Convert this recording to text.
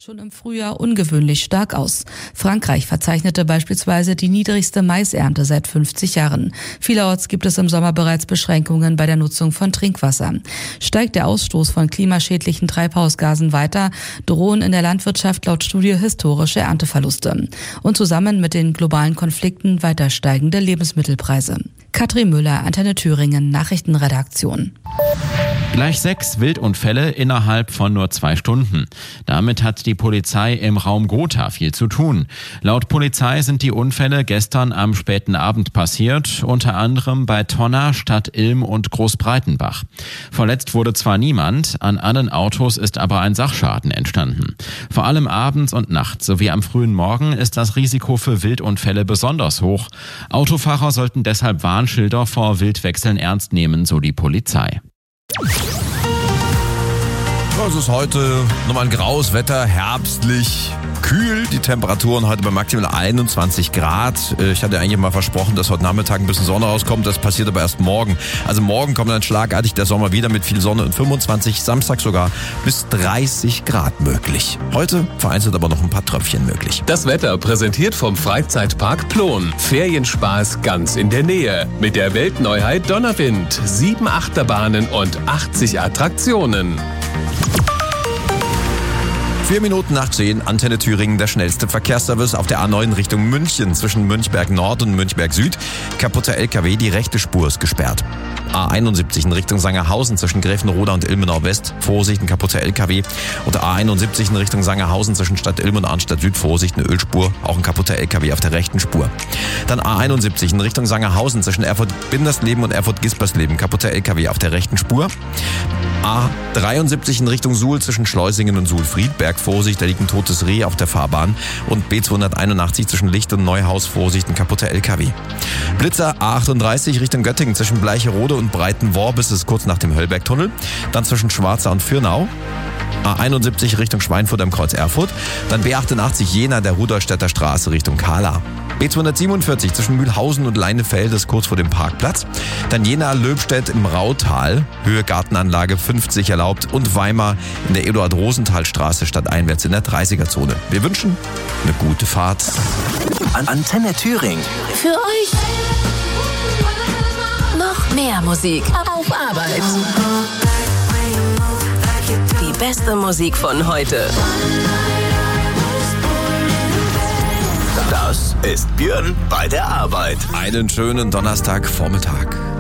schon im Frühjahr ungewöhnlich stark aus. Frankreich verzeichnete beispielsweise die niedrigste Maisernte seit 50 Jahren. Vielerorts gibt es im Sommer bereits Beschränkungen bei der Nutzung von Trinkwasser. Steigt der Ausstoß von klimaschädlichen Treibhausgasen weiter, drohen in der Landwirtschaft laut Studie historische Ernteverluste. Und zusammen mit den globalen Konflikten weiter steigende Lebensmittelpreise. Katrin Müller, Antenne Thüringen, Nachrichtenredaktion. Gleich 6 Wildunfälle innerhalb von nur 2 Stunden. Damit hat die Polizei im Raum Gotha viel zu tun. Laut Polizei sind die Unfälle gestern am späten Abend passiert, unter anderem bei Tonna, Stadt Ilm und Großbreitenbach. Verletzt wurde zwar niemand, an allen Autos ist aber ein Sachschaden entstanden. Vor allem abends und nachts sowie am frühen Morgen ist das Risiko für Wildunfälle besonders hoch. Autofahrer sollten deshalb Warnschilder vor Wildwechseln ernst nehmen, so die Polizei. Es ist heute nochmal ein graues Wetter, herbstlich, kühl. Die Temperaturen heute bei maximal 21 Grad. Ich hatte eigentlich mal versprochen, dass heute Nachmittag ein bisschen Sonne rauskommt. Das passiert aber erst morgen. Also morgen kommt dann schlagartig der Sommer wieder mit viel Sonne und 25, Samstag sogar bis 30 Grad möglich. Heute vereinzelt aber noch ein paar Tröpfchen möglich. Das Wetter präsentiert vom Freizeitpark Plon. Ferienspaß ganz in der Nähe. Mit der Weltneuheit Donnerwind. 7 Achterbahnen und 80 Attraktionen. 4 Minuten nach 10, Antenne Thüringen, der schnellste Verkehrsservice auf der A9 Richtung München zwischen Münchberg Nord und Münchberg Süd. Kaputter LKW, die rechte Spur ist gesperrt. A71 in Richtung Sangerhausen zwischen Gräfenroda und Ilmenau West, Vorsicht, ein kaputter LKW. Und A71 in Richtung Sangerhausen zwischen Stadt Ilm und Arnstadt Süd, Vorsicht, eine Ölspur, auch ein kaputter LKW auf der rechten Spur. Dann A71 in Richtung Sangerhausen zwischen Erfurt-Bindersleben und Erfurt-Gispersleben, kaputter LKW auf der rechten Spur. A73 in Richtung Suhl zwischen Schleusingen und Suhl-Friedberg, Vorsicht, da liegt ein totes Reh auf der Fahrbahn. Und B281 zwischen Licht und Neuhaus, Vorsicht, ein kaputter LKW. Blitzer A38 Richtung Göttingen zwischen Bleicherode und Breitenwohr, bis es kurz nach dem Höllbergtunnel. Dann zwischen Schwarza und Fürnau. A71 Richtung Schweinfurt am Kreuz Erfurt. Dann B88 Jena der Rudolstädter Straße Richtung Kahla. B247 zwischen Mühlhausen und Leinefelde ist kurz vor dem Parkplatz. Dann Jena-Löbstedt im Rautal, Höhe Gartenanlage 50 erlaubt. Und Weimar in der Eduard-Rosenthal-Straße stadteinwärts in der 30er-Zone. Wir wünschen eine gute Fahrt. Antenne Thüringen. Für euch noch mehr Musik auf Arbeit. Die beste Musik von heute. Das ist Björn bei der Arbeit. Einen schönen Donnerstagvormittag.